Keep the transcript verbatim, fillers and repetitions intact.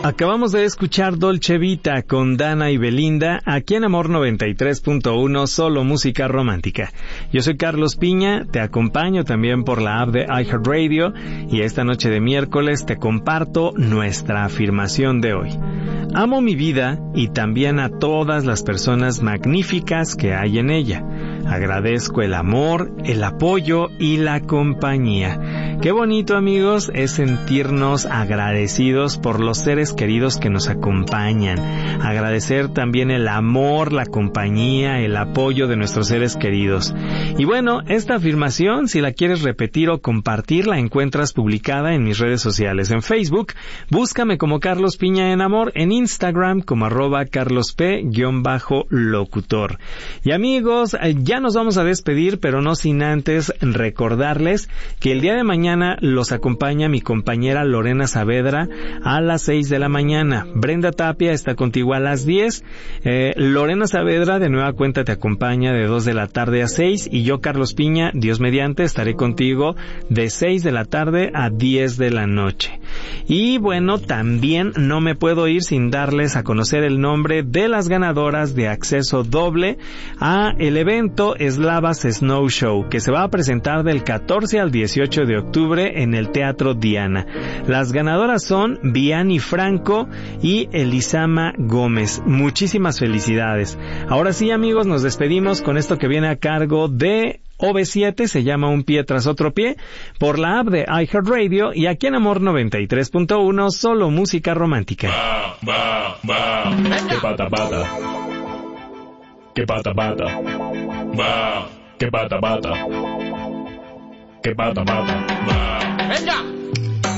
Acabamos de escuchar Dolce Vita con Dana y Belinda, aquí en Amor noventa y tres punto uno, solo música romántica. Yo soy Carlos Piña, te acompaño también por la app de iHeartRadio y esta noche de miércoles te comparto nuestra afirmación de hoy. Amo mi vida y también a todas las personas magníficas que hay en ella. Agradezco el amor, el apoyo y la compañía. Qué bonito, amigos, es sentirnos agradecidos por los seres queridos que nos acompañan. Agradecer también el amor, la compañía, el apoyo de nuestros seres queridos. Y bueno, esta afirmación, si la quieres repetir o compartir, la encuentras publicada en mis redes sociales. En Facebook, búscame como Carlos Piña en Amor, en Instagram como arroba carlosp-locutor. Y amigos, ya nos vamos a despedir, pero no sin antes recordarles que el día de mañana los acompaña mi compañera Lorena Saavedra a las seis de la mañana. Brenda Tapia está contigo a las diez. Eh, Lorena Saavedra de nueva cuenta te acompaña de dos de la tarde a seis y yo, Carlos Piña, Dios mediante, estaré contigo de seis de la tarde a diez de la noche. Y bueno, también no me puedo ir sin darles a conocer el nombre de las ganadoras de acceso doble a el evento Eslavas Snow Show, que se va a presentar del catorce al dieciocho de octubre en el Teatro Diana. Las ganadoras son Vianney Franco y Elisama Gómez. Muchísimas felicidades. Ahora sí, amigos, nos despedimos con esto que viene a cargo de O V siete, se llama Un pie tras otro pie, por la app de iHeartRadio y aquí en Amor noventa y tres punto uno, solo música romántica. Va, va, va. Que pata pata. Que pata pata. Va. Que pata pata. Que pata pata. Va. Venga.